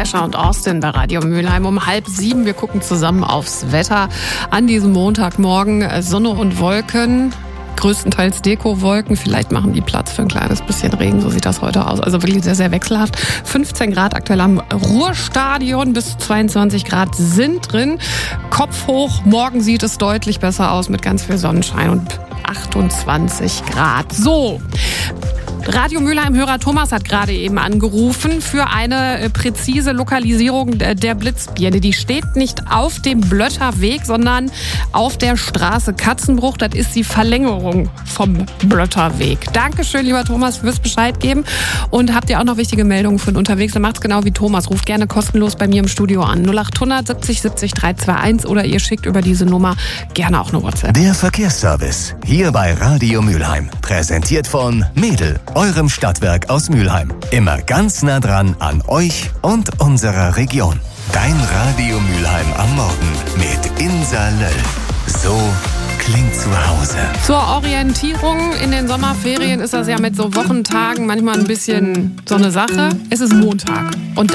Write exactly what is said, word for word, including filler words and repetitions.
Escher und Austin bei Radio Mülheim um halb sieben. Wir gucken zusammen aufs Wetter an diesem Montagmorgen. Sonne und Wolken. Größtenteils Dekowolken, vielleicht machen die Platz für ein kleines bisschen Regen, so sieht das heute aus. Also wirklich sehr, sehr wechselhaft. fünfzehn Grad aktuell am Ruhrstadion, bis zweiundzwanzig Grad sind drin. Kopf hoch, morgen sieht es deutlich besser aus mit ganz viel Sonnenschein und achtundzwanzig Grad. So. Radio Mülheim-Hörer Thomas hat gerade eben angerufen für eine präzise Lokalisierung der Blitzbirne. Die steht nicht auf dem Blötterweg, sondern auf der Straße Katzenbruch. Das ist die Verlängerung vom Blötterweg. Dankeschön, lieber Thomas, fürs Bescheid geben. Und habt ihr auch noch wichtige Meldungen von unterwegs, dann macht's genau wie Thomas. Ruft gerne kostenlos bei mir im Studio an. null acht hundert siebzig siebzig dreihunderteinundzwanzig oder ihr schickt über diese Nummer gerne auch eine WhatsApp. Der Verkehrsservice hier bei Radio Mülheim. Präsentiert von Mädel, eurem Stadtwerk aus Mülheim. Immer ganz nah dran an euch und unserer Region. Dein Radio Mülheim am Morgen mit Insa Löll. So klingt zu Hause. Zur Orientierung in den Sommerferien ist das ja mit so Wochentagen manchmal ein bisschen so eine Sache. Es ist Montag und